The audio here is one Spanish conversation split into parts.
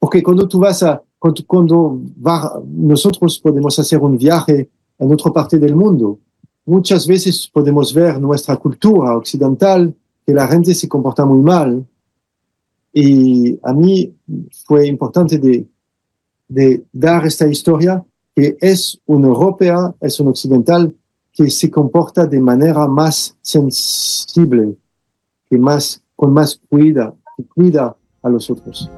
porque nosotros podemos hacer un viaje en otra parte del mundo. Muchas veces podemos ver nuestra cultura occidental, que la gente se comporta muy mal. Y a mí fue importante de dar esta historia, que es un europeo, es un occidental, que se comporta de manera más sensible, con más cuida a los otros.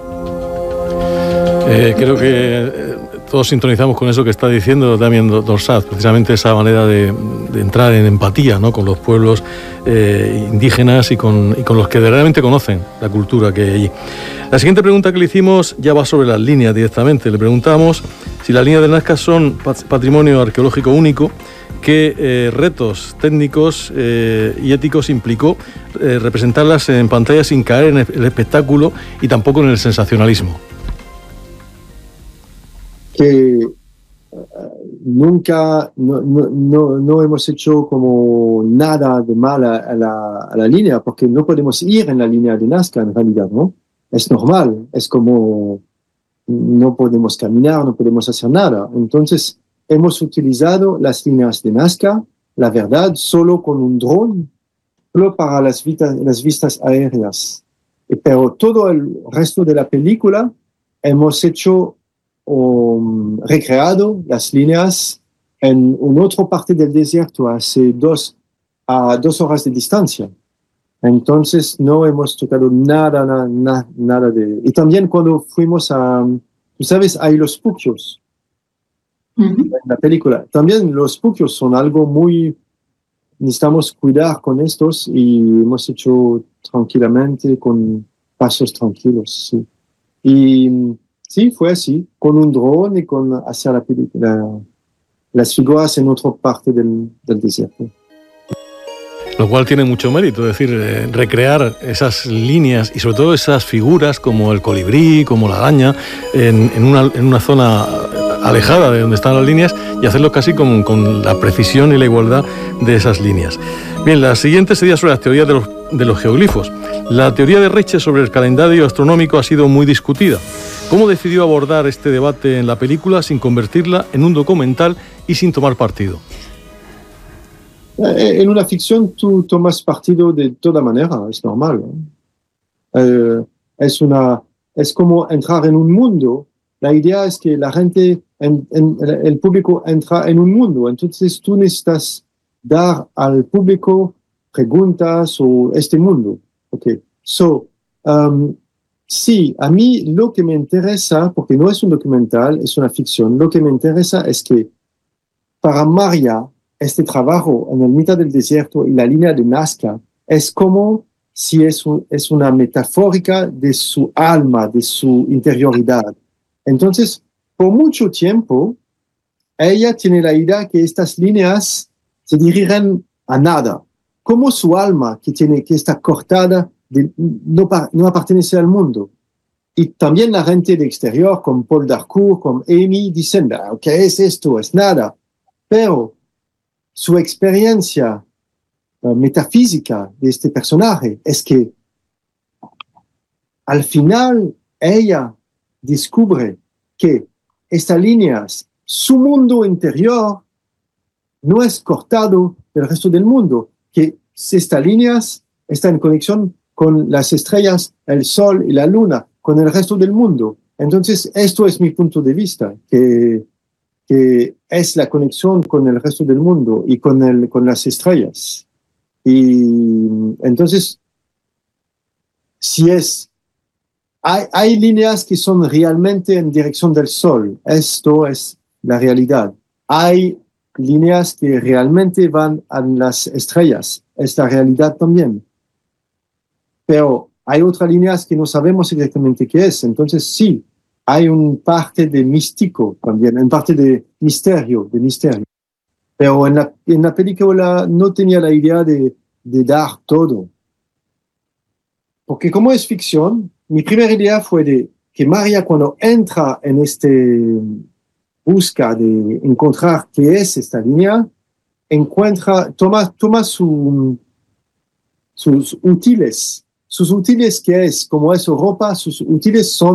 Creo que todos sintonizamos con eso que está diciendo Damien Dorsat, precisamente esa manera de entrar en empatía, ¿no?, con los pueblos indígenas y con los que realmente conocen la cultura que hay allí. La siguiente pregunta que le hicimos ya va sobre las líneas directamente. Le preguntamos si las líneas de Nazca son patrimonio arqueológico único, qué retos técnicos y éticos implicó representarlas en pantalla sin caer en el espectáculo y tampoco en el sensacionalismo. Que nunca no hemos hecho como nada de mal a la línea, porque no podemos ir en la línea de Nazca en realidad, ¿no? Es normal, es como no podemos caminar, no podemos hacer nada. Entonces hemos utilizado las líneas de Nazca, la verdad, solo con un dron, solo para las vistas aéreas. Pero todo el resto de la película hemos hecho recreado las líneas en una otra parte del desierto a 2 horas de distancia. Entonces no hemos tocado nada de... Y también cuando fuimos tú sabes, hay los puquios en la película. También los puquios son algo muy... Necesitamos cuidar con estos y hemos hecho tranquilamente, con pasos tranquilos, sí. Y sí, fue así, con un dron y con hacer las figuras en otra parte del desierto. Lo cual tiene mucho mérito, es decir, recrear esas líneas y sobre todo esas figuras como el colibrí, como la araña, en una zona alejada de donde están las líneas y hacerlo casi con la precisión y la igualdad de esas líneas. Bien, la siguiente sería sobre las teorías de los geoglifos. La teoría de Reiche sobre el calendario astronómico ha sido muy discutida. ¿Cómo decidió abordar este debate en la película sin convertirla en un documental y sin tomar partido? En una ficción tú tomas partido de toda manera, es normal, ¿no? Es como entrar en un mundo. La idea es que la gente, el público entra en un mundo, entonces tú necesitas dar al público preguntas sobre este mundo. Okay. Sí, a mí lo que me interesa, porque no es un documental, es una ficción, lo que me interesa es que para Maria, este trabajo en el mitad del desierto y la línea de Nazca es como si es una metafórica de su alma, de su interioridad. Entonces, por mucho tiempo, ella tiene la idea que estas líneas se dirigen a nada, como su alma que está cortada, no pertenece al mundo. Y también la gente de exterior, como Paul Darcourt, como Amy, dicen, ¿qué es esto? Es nada. Pero su experiencia metafísica de este personaje es que al final ella descubre que estas líneas, su mundo interior, no es cortado del resto del mundo, que estas líneas están en conexión con las estrellas, el sol y la luna, con el resto del mundo. Entonces, esto es mi punto de vista, que es la conexión con el resto del mundo y con las estrellas. Y entonces, hay líneas que son realmente en dirección del sol. Esto es la realidad. Hay líneas que realmente van a las estrellas. Es la realidad también. Pero hay otras líneas que no sabemos exactamente qué es. Entonces, sí, hay un parte de místico también, en parte de misterio. Pero en la película no tenía la idea de dar todo. Porque como es ficción, mi primera idea fue de que Maria, cuando entra en busca de encontrar qué es esta línea, toma sus útiles. Sus útiles, que es como es Europa, sus útiles son